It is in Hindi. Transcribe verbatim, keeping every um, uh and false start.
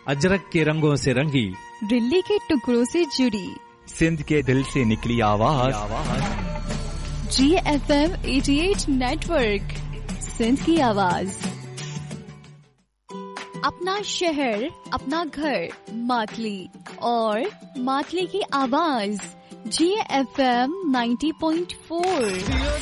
अजरक के रंगों से रंगी, दिल्ली के टुकड़ों से जुड़ी, सिंध के दिल से निकली आवाज, जी एफ एम अठासी नेटवर्क, सिंध की आवाज। अपना शहर, अपना घर, मातली और मातली की आवाज, जी एफ एम नब्बे पॉइंट चार।